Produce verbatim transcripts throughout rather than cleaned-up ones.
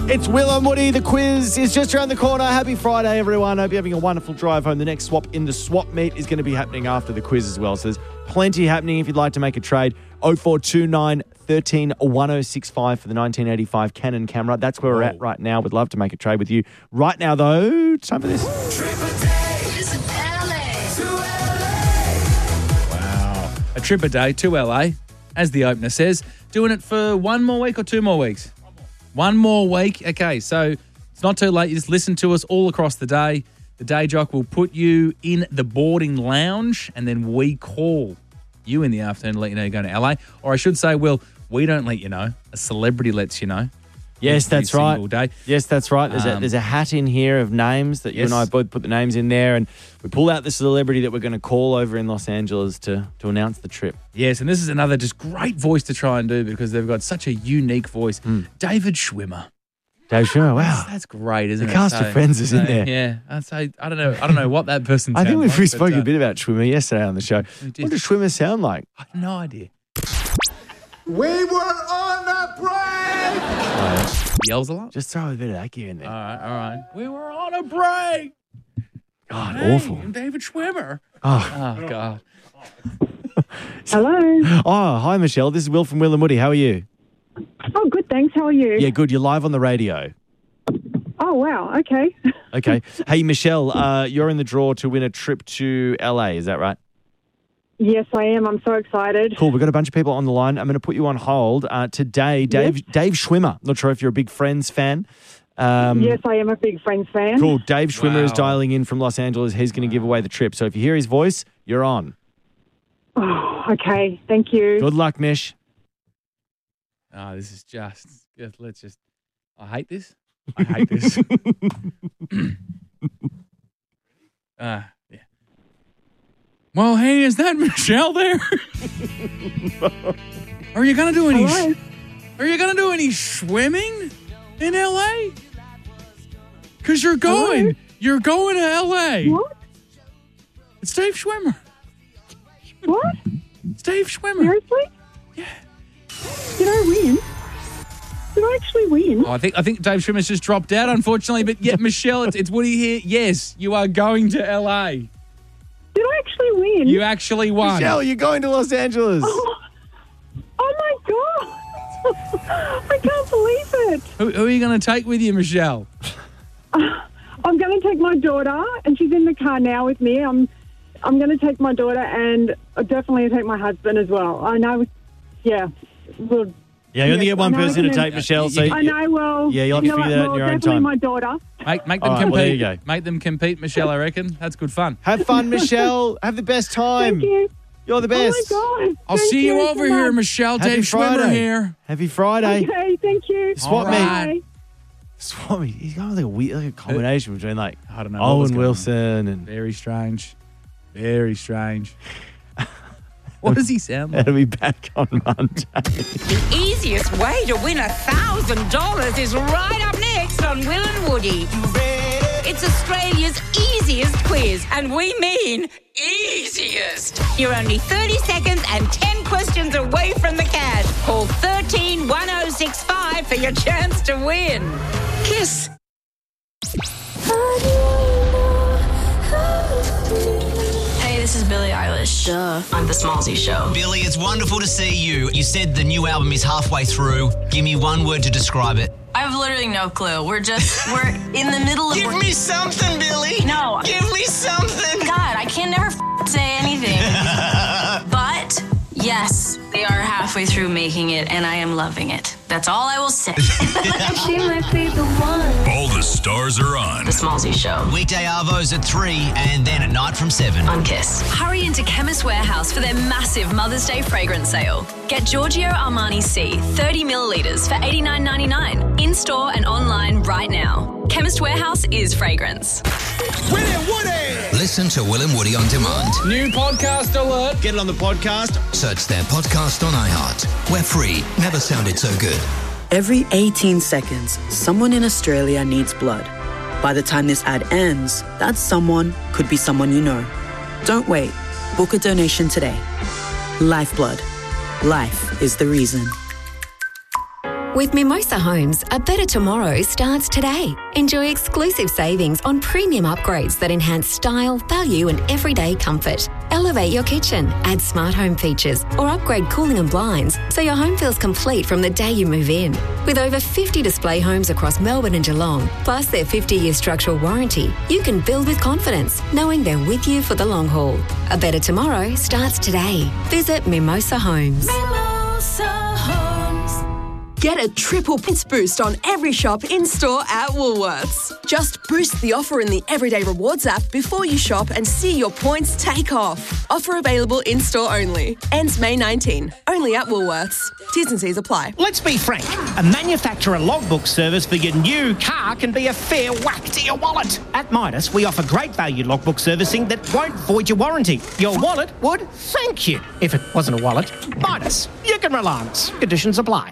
It's Will and Woody. The quiz is just around the corner. Happy Friday, everyone. Hope you're having a wonderful drive home. The next swap in the swap meet is going to be happening after the quiz as well. So there's plenty happening if you'd like to make a trade. oh four two nine, one three, one oh six five for the nineteen eighty-five Canon camera. That's where we're at right now. We'd love to make a trade with you. Right now, though, time for this. Wow. A trip a day to L A, as the opener says. Doing it for one more week or two more weeks? One more week. Okay, so it's not too late. You just listen to us all across the day. The Day Jock will put you in the boarding lounge, and then we call you in the afternoon to let you know you're going to L A. Or I should say, Will, we don't let you know. A celebrity lets you know. Yes, that's right. Day. Yes, that's right. There's, Um, a, there's a hat in here of names that you yes. and I both put the names in there, and we pull out the celebrity that we're going to call over in Los Angeles to, to announce the trip. Yes, and this is another just great voice to try and do because they've got such a unique voice. Mm. David Schwimmer. Dave Schwimmer, wow. That's, that's great, isn't The it? cast of Friends is in there. Yeah, I'd say, I don't know. I don't know what that person I sounds think we've like, we spoke but, uh, a bit about Schwimmer yesterday on the show. We did. What does Schwimmer sound like? I have no idea. We were on a break! Yells a lot. Just throw a bit of that gear in there. All right, all right. We were on a break. God, Hey, awful. I'm David Schwimmer. Oh. Oh, God. Hello. Oh, hi, Michelle. This is Will from Will and Woody. How are you? Oh, good, thanks. How are you? Yeah, good. You're live on the radio. Oh, wow. Okay. Okay. Hey, Michelle, uh, you're in the draw to win a trip to L A. Is that right? Yes, I am. I'm so excited. Cool. We've got a bunch of people on the line. I'm going to put you on hold. Uh, today, Dave Yes. Dave Schwimmer. Not sure if you're a big Friends fan. Um, Yes, I am a big Friends fan. Cool. Dave Schwimmer is Wow. dialing in from Los Angeles. He's going to give away the trip. So if you hear his voice, you're on. Oh, okay. Thank you. Good luck, Mish. Oh, this is just, just, let's just, I hate this. I hate this. uh, yeah. Well, hey, is that Michelle there? Are you going to do any, Hello? sh- are you going to do any swimming in L A? Because you're going, Hello? you're going to L A. What? It's Dave Schwimmer. What? It's Dave Schwimmer. Seriously? Yeah. Did I win? Did I actually win? Oh, I think I think Dave Schwimmer's just dropped out, unfortunately. But yeah, Michelle, it's, it's Woody here. Yes, you are going to L A. Did I actually win? You actually won. Michelle, you're going to Los Angeles. Oh, oh my God. I can't believe it. Who, who are you going to take with you, Michelle? I'm going to take my daughter, and she's in the car now with me. I'm I'm going to take my daughter, and I'll definitely take my husband as well. I know, yeah. We'll, Yeah, you only Yes, get one I know person to I can- take, Michelle. So I know, well, Yeah, you'll have you to know figure that out what, in your well, own definitely time. my daughter. Make, make them All right, compete. well, there you go. Make them compete, Michelle, I reckon. That's good fun. have fun, Michelle. Have the best time. Thank you. You're the best. Oh, my God. I'll Thank see you, so over here, much. Michelle. Happy Dave Schwimmer Friday. here. Happy Friday. Okay, thank you. Swap All meet. right. Bye. Swap meet. He's got like a weird like a combination between like I don't know. what was Owen going on. Wilson and Very strange. Very strange. What does he sound like? He'll be back on Monday. The easiest way to win a thousand dollars is right up next on Will and Woody. It's Australia's easiest quiz, and we mean easiest. You're only thirty seconds and ten questions away from the cash. Call thirteen one oh six five for your chance to win. Kiss. Hey, this is Billie Eilish. Duh. On The Smallsy Show. Billy, it's wonderful to see you. You said the new album is halfway through. Give me one word to describe it. I have literally no clue. We're just, we're in the middle of... Give me something, Billy. No. Give me something. God, I can never f- say anything. But, yes, they are halfway through making it, and I am loving it. That's all I will say. She might be the one. All the stars are on. The Smallsy Show. Weekday Arvos at three and then at night from seven. On Kiss. Hurry into Chemist Warehouse for their massive Mother's Day fragrance sale. Get Giorgio Armani C thirty millilitres for eighty-nine ninety-nine in store and online right now. Chemist Warehouse is fragrance. Willie and Woody! Listen to Will and Woody on demand. New podcast alert. Get it on the podcast. Search their podcast on iHeart. We're free. Never sounded so good. Every eighteen seconds, someone in Australia needs blood. By the time this ad ends, that someone could be someone you know. Don't wait. Book a donation today. Lifeblood. Life is the reason. With Mimosa Homes, a better tomorrow starts today. Enjoy exclusive savings on premium upgrades that enhance style, value and everyday comfort. Elevate your kitchen, add smart home features or upgrade cooling and blinds so your home feels complete from the day you move in. With over fifty display homes across Melbourne and Geelong, plus their fifty-year structural warranty, you can build with confidence, knowing they're with you for the long haul. A better tomorrow starts today. Visit Mimosa Homes. Mimosa Homes. Get a triple points boost on every shop in-store at Woolworths. Just boost the offer in the Everyday Rewards app before you shop and see your points take off. Offer available in-store only. Ends May nineteenth. Only at Woolworths. T's and C's apply. Let's be frank. A manufacturer logbook service for your new car can be a fair whack to your wallet. At Midas, we offer great value logbook servicing that won't void your warranty. Your wallet would thank you. If it wasn't a wallet, Midas. You can rely on us. Conditions apply.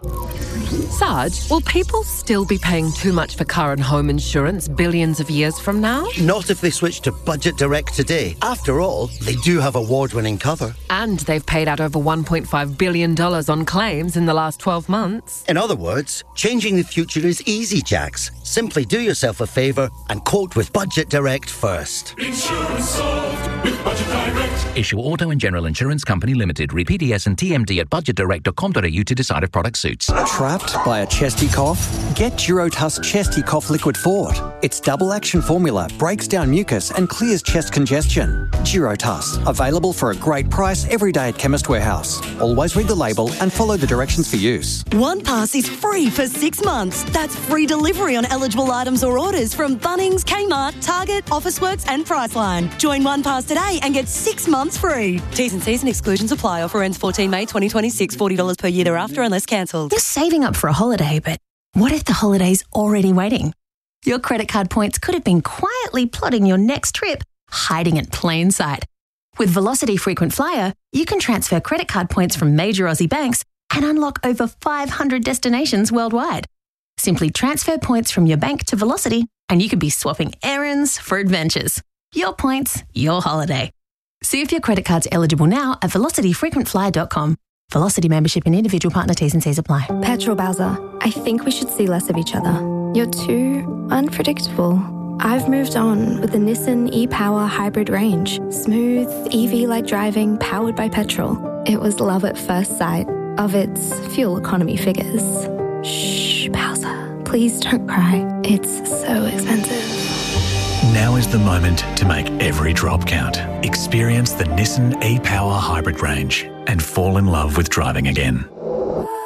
Sarge, will people still be paying too much for car and home insurance billions of years from now? Not if they switch to Budget Direct today. After all, they do have award-winning cover. And they've paid out over one point five billion dollars on claims in the last twelve months. In other words, changing the future is easy, Jax. Simply do yourself a favour and quote with Budget Direct first. Insurance solved with Budget Direct. Issue Auto and General Insurance Company Limited. Read P D S and T M D at budget direct dot com dot a u to decide if product suits. Trapped by a chesty cough? Get Durotuss Chesty Cough Liquid Fort. Its double-action formula breaks down mucus and clears chest congestion. Durotuss, available for a great price every day at Chemist Warehouse. Always read the label and follow the directions for use. OnePass is free for six months. That's free delivery on eligible items or orders from Bunnings, Kmart, Target, Officeworks and Priceline. Join OnePass today and get six months free. T's and C's and exclusions apply. Offer ends fourteen May twenty twenty-six. forty dollars per year thereafter unless cancelled. You're saving up for a holiday, but what if the holiday's already waiting? Your credit card points could have been quietly plotting your next trip, hiding in plain sight. With Velocity Frequent Flyer, you can transfer credit card points from major Aussie banks and unlock over five hundred destinations worldwide. Simply transfer points from your bank to Velocity and you could be swapping errands for adventures. Your points, your holiday. See if your credit card's eligible now at velocity frequent flyer dot com. Velocity membership and individual partner T's and C's apply. Petrol Bowser, I think we should see less of each other. You're too unpredictable. I've moved on with the Nissan e-Power hybrid range. Smooth, E V-like driving, powered by petrol. It was love at first sight of its fuel economy figures. Shh, Bowser, please don't cry. It's so expensive. Now is the moment to make every drop count. Experience the Nissan e-Power hybrid range and fall in love with driving again.